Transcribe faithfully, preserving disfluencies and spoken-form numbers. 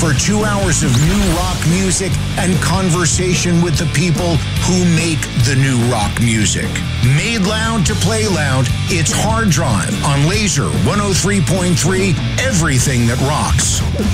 for two hours of new rock music and conversation with the people who make the new rock music. Made loud to play loud, it's Hard Drive on Laser one oh three point three, everything that rocks.